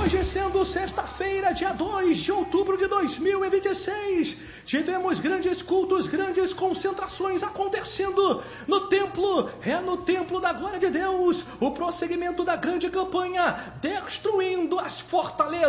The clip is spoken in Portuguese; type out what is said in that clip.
Hoje, sendo sexta-feira, dia 2 de outubro de 2026, tivemos grandes cultos, grandes concentrações acontecendo no templo da glória de Deus, o prosseguimento da grande campanha, destruindo as fortalezas